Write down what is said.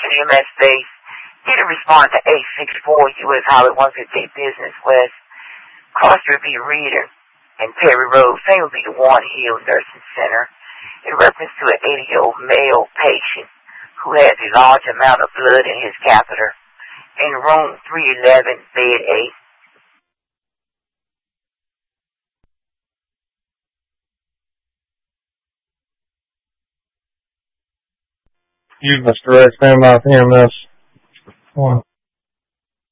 EMS base. Didn't respond to 864 U.S. Highway 158 Business West, Cross Review Reader, and Perry Road, famously the Warren Hill Nursing Center, in reference to an 80-year-old male patient who has a large amount of blood in his catheter in room 311, bed 8. You must direct stand by EMS 1.